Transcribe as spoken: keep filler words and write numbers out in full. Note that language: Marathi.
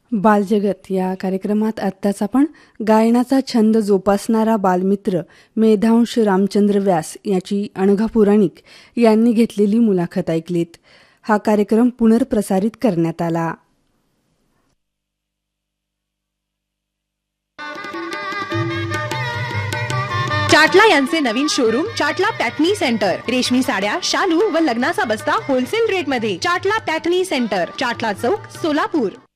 बालजगत या कार्यक्रमात आत्ताच आपण गायनाचा छंद जोपासणारा बालमित्र मेधांश रामचंद्र व्यास याची अनघा पुराणिक यांनी घेतलेली मुलाखत ऐकलीत. हा कार्यक्रम पुनर्प्रसारित करण्यात आला. चाटला यांचे नवीन शोरूम चाटला पॅटनी सेंटर. रेशमी साड्या, शालू व लग्नाचा बस्ता होलसेल रेट मध्ये. चाटला पॅटनी सेंटर, चाटला चौक, सोलापूर.